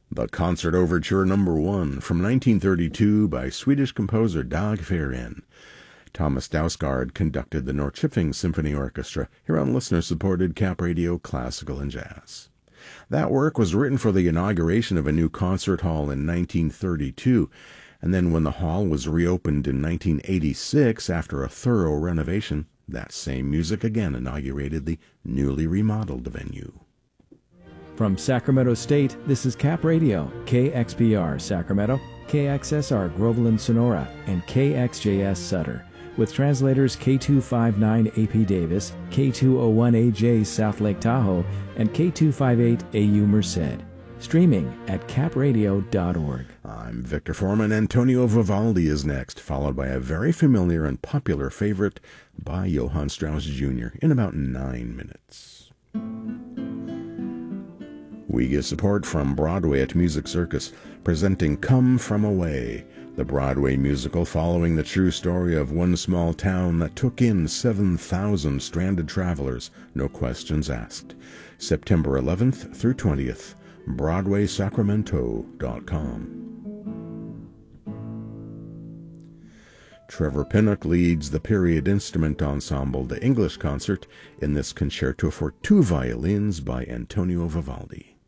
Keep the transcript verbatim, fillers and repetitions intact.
The Concert Overture Number one from nineteen thirty-two by Swedish composer Dag Ferien. Thomas Dausgaard conducted the Norrköping Symphony Orchestra here on listener-supported Cap Radio Classical and Jazz. That work was written for the inauguration of a new concert hall in nineteen thirty-two, and then when the hall was reopened in nineteen eighty-six after a thorough renovation, that same music again inaugurated the newly remodeled venue. From Sacramento State, this is Cap Radio, K X P R Sacramento, K X S R Groveland Sonora, and K X J S Sutter, with translators K two fifty-nine A P Davis, K two oh one A J South Lake Tahoe, and K two fifty-eight A U Merced. Streaming at cap radio dot org. I'm Victor Foreman. Antonio Vivaldi is next, followed by a very familiar and popular favorite by Johann Strauss Junior in about nine minutes. We get support from Broadway at Music Circus, presenting Come From Away, the Broadway musical following the true story of one small town that took in seven thousand stranded travelers, no questions asked. September eleventh through twentieth, broadway sacramento dot com. Trevor Pinnock leads the period instrument ensemble, the English Concert, in this concerto for two violins by Antonio Vivaldi.